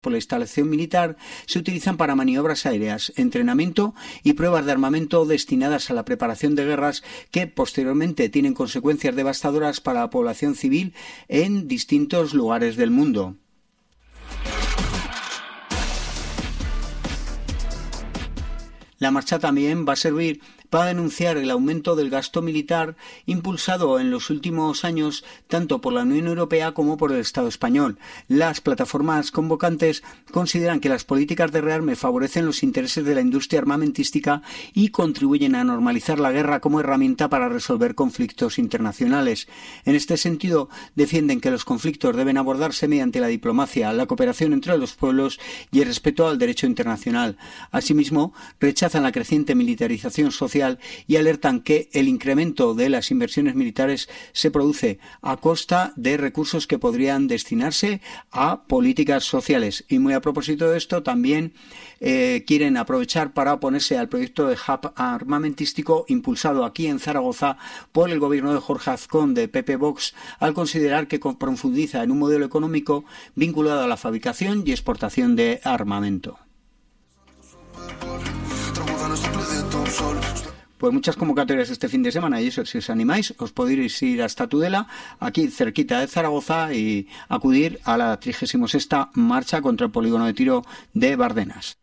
por la instalación militar se utilizan para maniobras aéreas, entrenamiento y pruebas de armamento destinadas a la preparación de guerras que posteriormente tienen consecuencias devastadoras para la población civil en distintos lugares del mundo. La marcha también va a servir para denunciar el aumento del gasto militar impulsado en los últimos años tanto por la Unión Europea como por el Estado español. Las plataformas convocantes consideran que las políticas de rearme favorecen los intereses de la industria armamentística y contribuyen a normalizar la guerra como herramienta para resolver conflictos internacionales. En este sentido, defienden que los conflictos deben abordarse mediante la diplomacia, la cooperación entre los pueblos y el respeto al derecho internacional. Asimismo, rechazan la creciente militarización social y alertan que el incremento de las inversiones militares se produce a costa de recursos que podrían destinarse a políticas sociales. Y muy a propósito de esto, también quieren aprovechar para oponerse al proyecto de hub armamentístico impulsado aquí en Zaragoza por el gobierno de Jorge Azcón de PP Vox, al considerar que profundiza en un modelo económico vinculado a la fabricación y exportación de armamento. Pues muchas convocatorias este fin de semana y eso, si os animáis, os podéis ir hasta Tudela, aquí cerquita de Zaragoza, y acudir a la 36ª marcha contra el polígono de tiro de Bardenas.